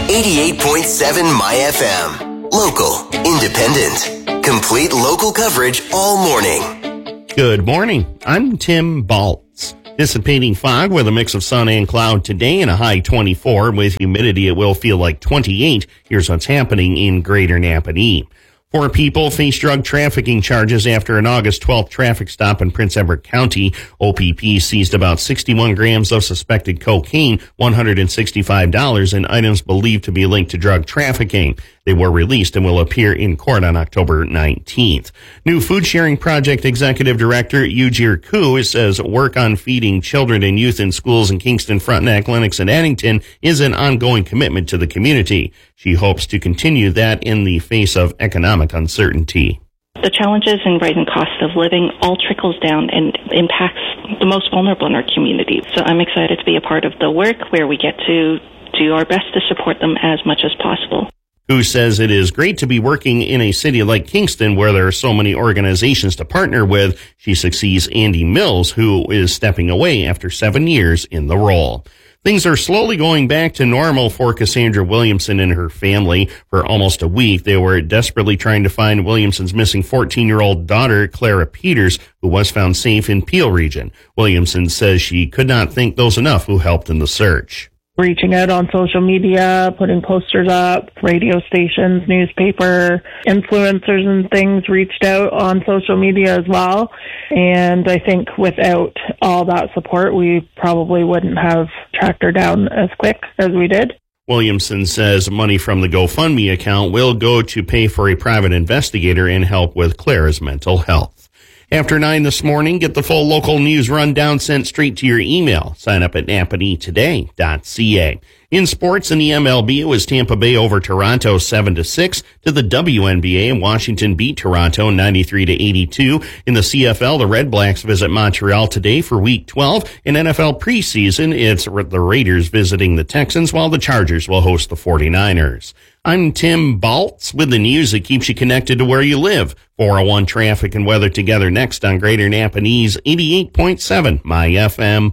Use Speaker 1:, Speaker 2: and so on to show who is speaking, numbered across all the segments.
Speaker 1: 88.7 My FM. Local, independent, complete local coverage all morning.
Speaker 2: Good morning. I'm Tim Baltz. Dissipating fog with a mix of sun and cloud today and a high 24. With humidity, it will feel like 28. Here's what's happening in Greater Napanee. 4 people face drug trafficking charges after an August 12th traffic stop in Prince Edward County. OPP seized about 61 grams of suspected cocaine, $165, and items believed to be linked to drug trafficking. They were released and will appear in court on October 19th. New Food Sharing Project Executive Director Ujir Koo says work on feeding children and youth in schools in Kingston, Frontenac, Lennox, and Addington is an ongoing commitment to the community. She hopes to continue that in the face of economic uncertainty.
Speaker 3: The challenges in rising costs of living all trickles down and impacts the most vulnerable in our community. So I'm excited to be a part of the work where we get to do our best to support them as much as possible.
Speaker 2: Who says it is great to be working in a city like Kingston where there are so many organizations to partner with. She succeeds Andy Mills, who is stepping away after 7 years in the role. Things are slowly going back to normal for Cassandra Williamson and her family. For almost a week, they were desperately trying to find Williamson's missing 14-year-old daughter, Clara Peters, who was found safe in Peel region. Williamson says she could not thank those enough who helped in the search.
Speaker 4: Reaching out on social media, putting posters up, radio stations, newspaper, influencers and things reached out on social media as well. And I think without all that support, we probably wouldn't have tracked her down as quick as we did.
Speaker 2: Williamson says money from the GoFundMe account will go to pay for a private investigator and help with Clara's mental health. After 9 this morning, get the full local news rundown sent straight to your email. Sign up at napaneetoday.ca. In sports, in the MLB, it was Tampa Bay over Toronto 7-6. To the WNBA, Washington beat Toronto 93-82. In the CFL, the Red Blacks visit Montreal today for Week 12. In NFL preseason, it's the Raiders visiting the Texans, while the Chargers will host the 49ers. I'm Tim Baltz with the news that keeps you connected to where you live. 401 traffic and weather together next on Greater Napanee's 88.7 My FM.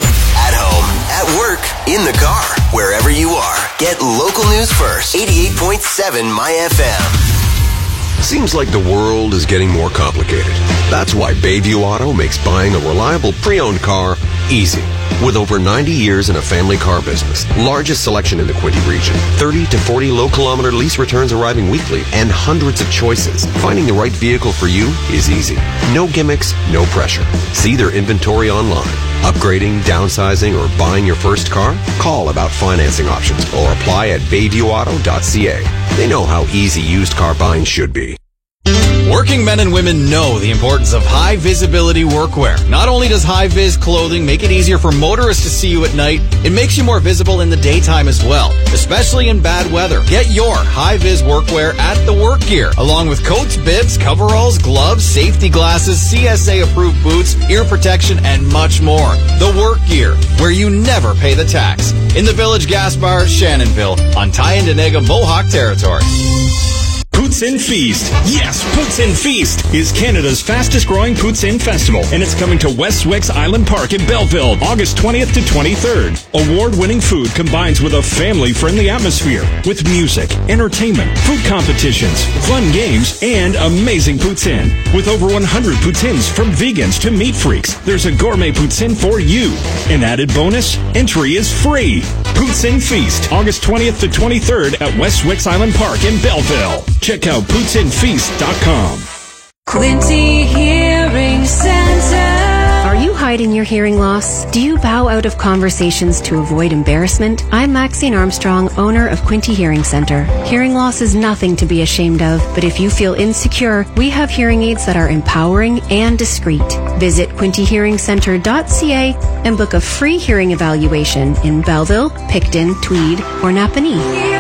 Speaker 1: At home, at work, in the car, wherever you are. Get local news first. 88.7 My FM.
Speaker 5: Seems like the world is getting more complicated. That's why Bayview Auto makes buying a reliable pre-owned car easy. With over 90 years in a family car business, largest selection in the Quinte region, 30 to 40 low-kilometer lease returns arriving weekly, and hundreds of choices, finding the right vehicle for you is easy. No gimmicks, no pressure. See their inventory online. Upgrading, downsizing, or buying your first car? Call about financing options or apply at bayviewauto.ca. They know how easy used car buying should be.
Speaker 6: Working men and women know the importance of high-visibility workwear. Not only does high-vis clothing make it easier for motorists to see you at night, it makes you more visible in the daytime as well, especially in bad weather. Get your high-vis workwear at the Work Gear, along with coats, bibs, coveralls, gloves, safety glasses, CSA-approved boots, ear protection, and much more. The Work Gear, where you never pay the tax. In the Village Gas Bar, Shannonville, on Tyendinaga Mohawk territory.
Speaker 7: Poutine Feast. Yes, Poutine Feast is Canada's fastest growing Poutine festival, and it's coming to West Wicks Island Park in Belleville, August 20th to 23rd. Award-winning food combines with a family-friendly atmosphere with music, entertainment, food competitions, fun games, and amazing poutine. With over 100 poutines from vegans to meat freaks, there's a gourmet poutine for you. An added bonus, entry is free. Poutine Feast, August 20th to 23rd at West Wicks Island Park in Belleville. Check out PoutinFeast.com.
Speaker 8: Quinte Hearing Center. Are you hiding your hearing loss? Do you bow out of conversations to avoid embarrassment? I'm Maxine Armstrong, owner of Quinte Hearing Center. Hearing loss is nothing to be ashamed of, but if you feel insecure, we have hearing aids that are empowering and discreet. Visit QuinteHearingCenter.ca and book a free hearing evaluation in Belleville, Picton, Tweed, or Napanee.